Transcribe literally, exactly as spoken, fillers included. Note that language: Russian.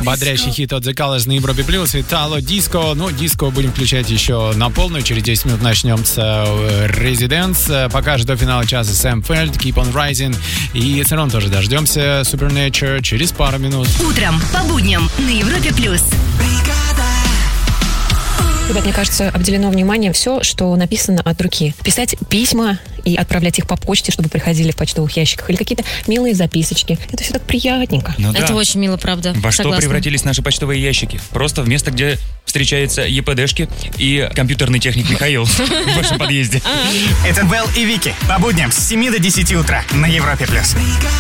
Бодрящий хит от The Colors на Европе Плюс. Итало диско. Ну, диско будем включать еще на полную. Через десять минут начнем с Residence. Пока же до финала часа Сэм Фельд, Keep on Rising. И все равно тоже дождемся Supernature через пару минут. Утром по будням на Европе Плюс. Ребят, мне кажется, обделено вниманием все, что написано от руки. Писать письма и отправлять их по почте, чтобы приходили в почтовых ящиках. Или какие-то милые записочки. Это все так приятненько. Ну, да. Это очень мило, правда. Во Согласна. что превратились наши почтовые ящики? Просто в место, где встречаются ЕПДшки и компьютерный техник Михаил в вашем подъезде. Это Вэл и Вики. По будням с семи до десяти утра на Европе+. плюс.